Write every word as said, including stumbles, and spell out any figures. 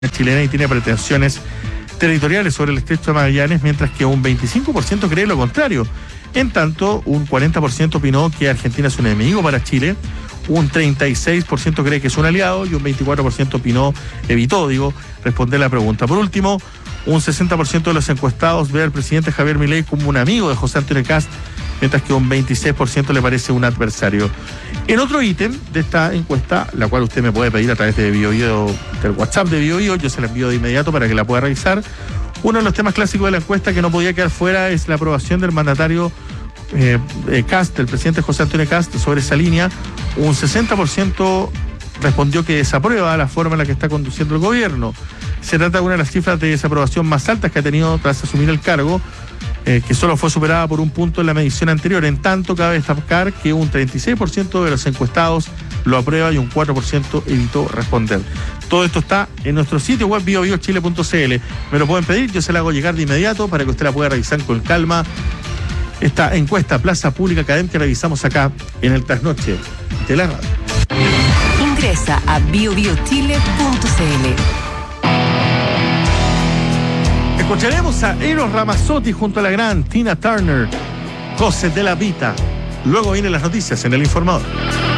chilena y tiene pretensiones territoriales sobre el estrecho de Magallanes, mientras que un veinticinco por ciento cree lo contrario. En tanto, un cuarenta por ciento opinó que Argentina es un enemigo para Chile, un treinta y seis por ciento cree que es un aliado y un veinticuatro por ciento opinó, evitó, digo, responder la pregunta. Por último, un sesenta por ciento de los encuestados ve al presidente Javier Milei como un amigo de José Antonio Kast, mientras que un veintiséis por ciento le parece un adversario. En otro ítem de esta encuesta, la cual usted me puede pedir a través de Bio Bio, del WhatsApp de Bio Bio, yo se la envío de inmediato para que la pueda revisar. Uno de los temas clásicos de la encuesta que no podía quedar fuera es la aprobación del mandatario eh, eh, Kast, el presidente José Antonio Kast, sobre esa línea. Un sesenta por ciento respondió que desaprueba la forma en la que está conduciendo el gobierno. Se trata de una de las cifras de desaprobación más altas que ha tenido tras asumir el cargo, eh, que solo fue superada por un punto en la medición anterior. En tanto, cabe destacar que un treinta y seis por ciento de los encuestados lo aprueba y un cuatro por ciento evitó responder. Todo esto está en nuestro sitio web bio bio chile punto c l. Me lo pueden pedir, yo se la hago llegar de inmediato para que usted la pueda revisar con calma. Esta encuesta Plaza Pública Académica la revisamos acá en el Trasnoche de la radio. Ingresa a bio bio chile punto c l. Escucharemos a Eros Ramazzotti junto a la gran Tina Turner, Cose de la Vita. Luego vienen las noticias en El Informador.